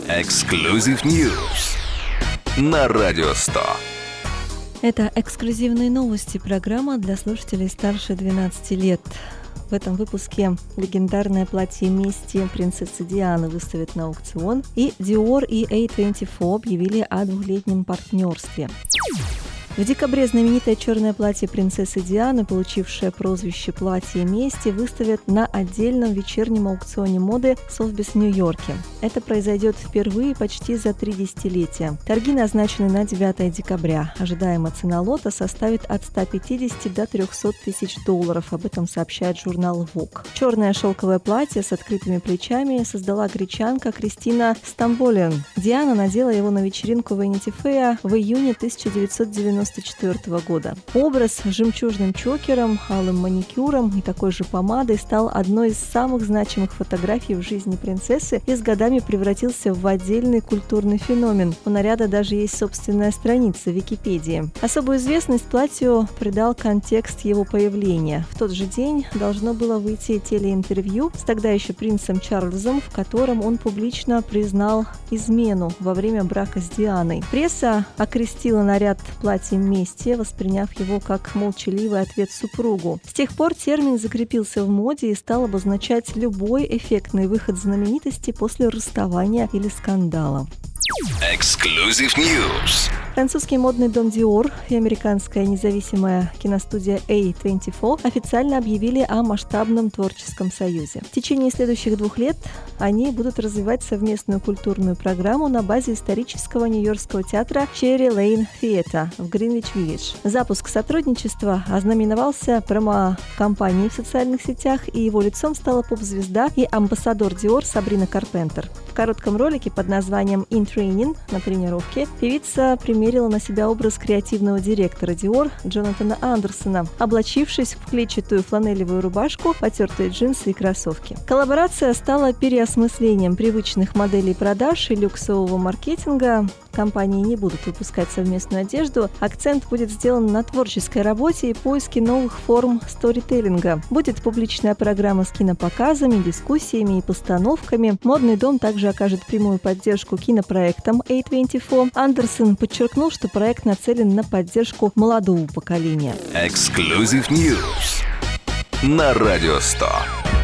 Exclusive News на Радио 100. Это эксклюзивные новости, программа для слушателей старше 12 лет. В этом выпуске легендарное платье мести принцессы Дианы выставят на аукцион, и Dior и A24 объявили о двухлетнем партнерстве. В декабре знаменитое черное платье принцессы Дианы, получившее прозвище «Платье мести», выставят на отдельном вечернем аукционе моды Sotheby's в Нью-Йорке. Это произойдет впервые почти за 3 десятилетия. Торги назначены на 9 декабря. Ожидаемая цена лота составит от 150 до 300 тысяч долларов. Об этом сообщает журнал Vogue. Черное шелковое платье с открытыми плечами создала гречанка Кристина Стамболиан. Диана надела его на вечеринку Vanity Fair в июне 1994 года. Образ с жемчужным чокером, алым маникюром и такой же помадой стал одной из самых значимых фотографий в жизни принцессы и с годами превратился в отдельный культурный феномен. У наряда даже есть собственная страница в Википедии. Особую известность платью придал контекст его появления. В тот же день должно было выйти телеинтервью с тогда еще принцем Чарльзом, в котором он публично признал измену во время брака с Дианой. Пресса окрестила наряд платьем мести, восприняв его как молчаливый ответ супругу. С тех пор термин закрепился в моде и стал обозначать любой эффектный выход знаменитости после расставания или скандала. Exclusive News. Французский модный дом Dior и американская независимая киностудия A24 официально объявили о масштабном творческом союзе. В течение следующих 2 лет они будут развивать совместную культурную программу на базе исторического нью-йоркского театра Cherry Lane Theatre в Гринвич-Виллидж. Запуск сотрудничества ознаменовался промо-кампанией в социальных сетях, и его лицом стала поп-звезда и амбассадор Dior Сабрина Карпентер. В коротком ролике под названием «In Training» на тренировке певица примерила на себя образ креативного директора Dior Джонатана Андерсона, облачившись в клетчатую фланелевую рубашку, потертые джинсы и кроссовки. Коллаборация стала переосмыслением привычных моделей продаж и люксового маркетинга. Компании не будут выпускать совместную одежду. Акцент будет сделан на творческой работе и поиске новых форм сторителлинга. Будет публичная программа с кинопоказами, дискуссиями и постановками. Модный дом также окажет прямую поддержку кинопроектам A24. Андерсон подчеркнул, что проект нацелен на поддержку молодого поколения. Exclusive News на Радио 100.